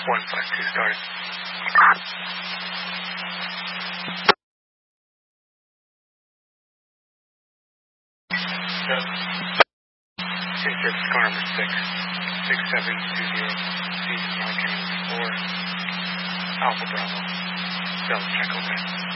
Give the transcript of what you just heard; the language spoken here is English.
152 started. Service car number 66720, Season Marketing 4, Alpha Bravo. Delta check over.